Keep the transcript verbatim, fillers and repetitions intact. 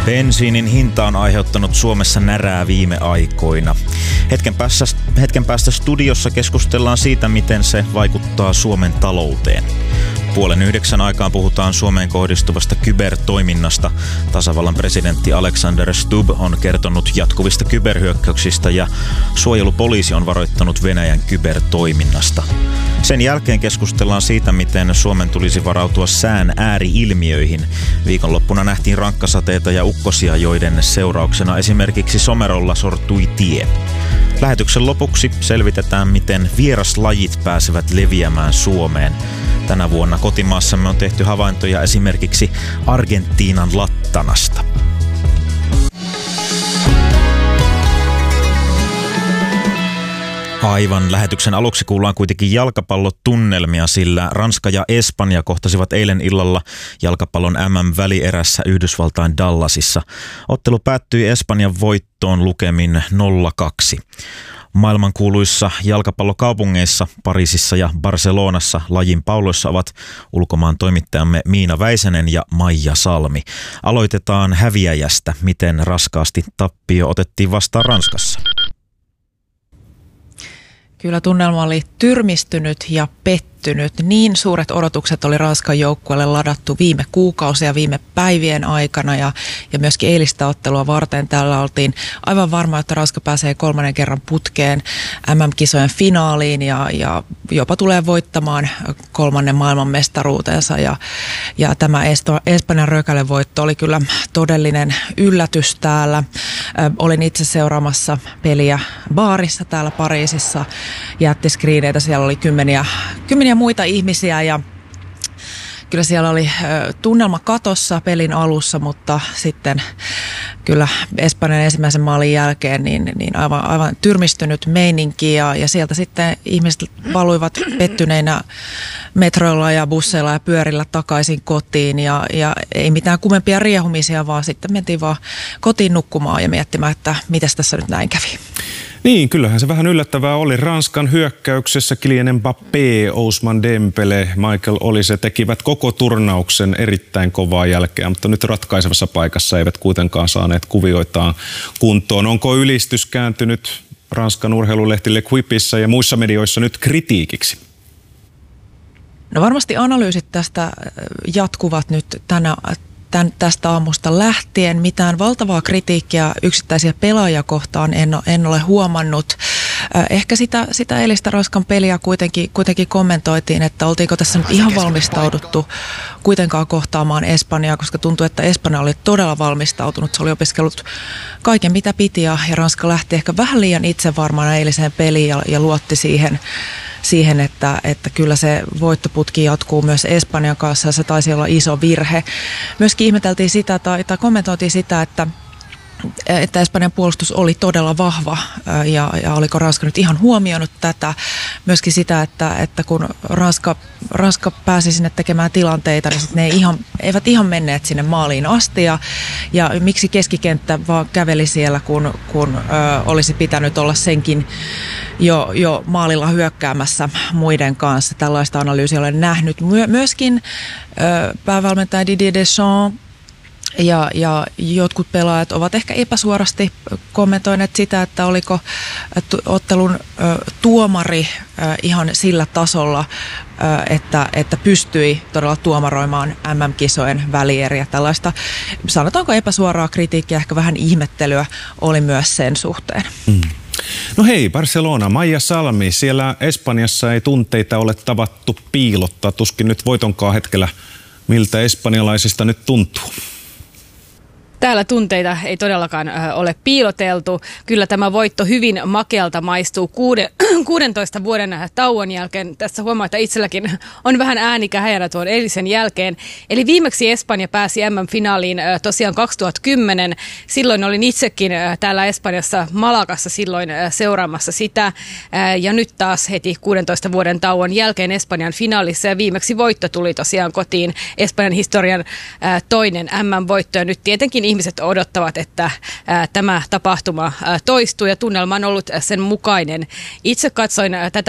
Bensiinin hinta on aiheuttanut Suomessa närää viime aikoina. Hetken päästä, hetken päästä studiossa keskustellaan siitä, miten se vaikuttaa Suomen talouteen. Puolen yhdeksän aikaan puhutaan Suomeen kohdistuvasta kybertoiminnasta. Tasavallan presidentti Alexander Stubb on kertonut jatkuvista kyberhyökkäyksistä ja suojelupoliisi on varoittanut Venäjän kybertoiminnasta. Sen jälkeen keskustellaan siitä, miten Suomen tulisi varautua sään ääri-ilmiöihin. Viikonloppuna nähtiin rankkasateita ja ukkosia, joiden seurauksena esimerkiksi Somerolla sortui tie. Lähetyksen lopuksi selvitetään, miten vieraslajit pääsevät leviämään Suomeen. Tänä vuonna kotimaassamme on tehty havaintoja esimerkiksi Argentiinan lattanasta. Aivan lähetyksen aluksi kuullaan kuitenkin jalkapallotunnelmia, sillä Ranska ja Espanja kohtasivat eilen illalla jalkapallon M M-välierässä Yhdysvaltain Dallasissa. Ottelu päättyi Espanjan voittoon lukemin nolla kaksi. Maailmankuuluissa jalkapallokaupungeissa Pariisissa ja Barcelonassa lajin pauloissa ovat ulkomaan toimittajamme Miina Väisänen ja Maija Salmi. Aloitetaan häviäjästä, miten raskaasti tappio otettiin vastaan Ranskassa. Kyllä tunnelma oli tyrmistynyt ja pettynyt. Niin suuret odotukset oli Ranskan joukkueelle ladattu viime kuukausia, viime päivien aikana ja, ja myöskin eilistä ottelua varten. Täällä oltiin aivan varma, että Ranska pääsee kolmannen kerran putkeen M M-kisojen finaaliin ja, ja jopa tulee voittamaan kolmannen maailmanmestaruutensa. Ja, ja tämä Esto, Espanjan rökälevoitto oli kyllä todellinen yllätys täällä. Ö, olin itse seuraamassa peliä baarissa täällä Pariisissa. Jättiskriineitä, siellä oli kymmeniä, kymmeniä muita ihmisiä ja kyllä siellä oli ö, tunnelma katossa pelin alussa, mutta sitten kyllä Espanjan ensimmäisen maalin jälkeen niin, niin aivan, aivan tyrmistynyt meininki ja, ja sieltä sitten ihmiset valuivat pettyneinä metroilla ja busseilla ja pyörillä takaisin kotiin ja, ja ei mitään kummempia riehumisia, vaan sitten mentiin vaan kotiin nukkumaan ja miettimään, että mitäs tässä nyt näin kävi. Niin, kyllähän se vähän yllättävää oli. Ranskan hyökkäyksessä Kylian Mbappé, Ousmane Dembele, Michael Olise tekivät koko turnauksen erittäin kovaa jälkeä, mutta nyt ratkaisevassa paikassa eivät kuitenkaan saaneet kuvioitaan kuntoon. Onko ylistys kääntynyt Ranskan urheilulehti L'Equipissä ja muissa medioissa nyt kritiikiksi? No varmasti analyysit tästä jatkuvat nyt tänä Tän, tästä aamusta lähtien. Mitään valtavaa kritiikkiä yksittäisiä pelaajia kohtaan en, en ole huomannut. Ehkä sitä, sitä eilistä Ranskan peliä kuitenkin, kuitenkin kommentoitiin, että oltiinko tässä nyt ihan valmistauduttu kuitenkaan kohtaamaan Espanjaa, koska tuntuu, että Espanja oli todella valmistautunut. Se oli opiskellut kaiken mitä piti ja, ja Ranska lähti ehkä vähän liian itsevarmana eiliseen peliin ja, ja luotti siihen, siihen että, että kyllä se voittoputki jatkuu myös Espanjan kanssa ja se taisi olla iso virhe. Myöskin ihmeteltiin sitä tai, tai kommentoitiin sitä, että että Espanjan puolustus oli todella vahva ja, ja oliko Ranska nyt ihan huomioinut tätä. Myöskin sitä, että, että kun Ranska, Ranska pääsi sinne tekemään tilanteita, niin ne ei ihan, eivät ihan menneet sinne maaliin asti. Ja, ja miksi keskikenttä vaan käveli siellä, kun, kun ö, olisi pitänyt olla senkin jo, jo maalilla hyökkäämässä muiden kanssa. Tällaista analyysiä olen nähnyt. My, myöskin ö, päävalmentaja Didier Deschamps Ja, ja jotkut pelaajat ovat ehkä epäsuorasti kommentoineet sitä, että oliko ottelun ö, tuomari ö, ihan sillä tasolla, ö, että, että pystyi todella tuomaroimaan M M-kisojen välieriä. Tällaista, sanotaanko epäsuoraa kritiikkiä, ehkä vähän ihmettelyä oli myös sen suhteen. Mm. No hei, Barcelona, Maija Salmi, siellä Espanjassa ei tunteita ole tavattu piilottaa, tuskin nyt voitonkaan hetkellä, miltä espanjalaisista nyt tuntuu. Täällä tunteita ei todellakaan ole piiloteltu. Kyllä tämä voitto hyvin makealta maistuu kuuden, kuudentoista vuoden tauon jälkeen. Tässä huomaa, että itselläkin on vähän äänikähäjänä tuon eilisen jälkeen. Eli viimeksi Espanja pääsi M M-finaaliin tosiaan kaksituhattakymmenen. Silloin olin itsekin täällä Espanjassa Malagassa silloin seuraamassa sitä. Ja nyt taas heti kuudentoista vuoden tauon jälkeen Espanjan finaalissa. Ja viimeksi voitto tuli tosiaan kotiin, Espanjan historian toinen M M-voitto. Ja nyt tietenkin ihmiset odottavat, että ää, tämä tapahtuma ää, toistuu ja tunnelma on ollut sen mukainen. Itse katsoin ää, tätä